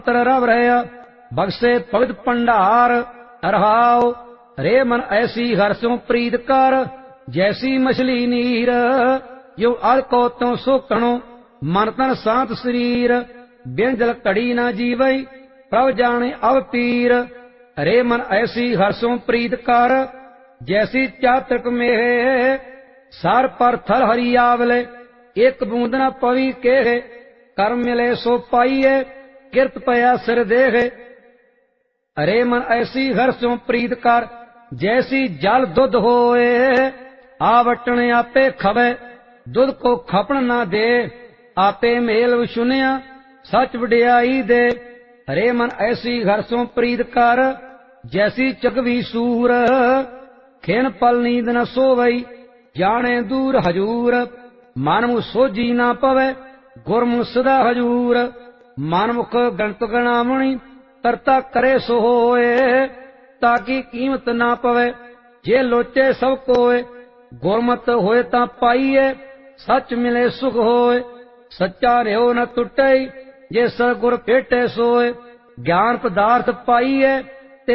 तर रव रह बख्शे पवित्र भंडार। रहाओ रे मन ऐसी हर स्यों प्रीत कर, जैसी मछली नीर। यो अड़को त्यों सोकणो मन तन शांत शरीर। बिन जल घड़ी न जीवई प्रभ जाने अब पीर। रे मन ऐसी हर स्यों प्रीत कर, जैसी चातक में। सार पर थल हरि आवले एक बूंद न पवी के। कर्म मिले सो पाइये किरत पया सिर देहे। अरे मन ऐसी हर स्यों प्रीत कर, जैसी जल दुध होए। आवटन आपे खबे दुध को खपन न दे। आपे मेल सुनिया सच वडियाई दे। अरे मन ऐसी हर स्यों प्रीत कर, जैसी चकवी सूर। खेन पल नींद न सोवई जाने दूर हजूर। मानमुख सोझी न पवे गुरमुख सदा हजूर। मानमुख गणत गणामणि करता करे सो होए। ताकि कीमत ना पवे जे लोचे सब कोय। गुरमत होए ता पाइये सच मिले सुख होए। सच्चा रहो न टुटे जे सगुर भेटे सोए। ज्ञान पदार्थ पाइये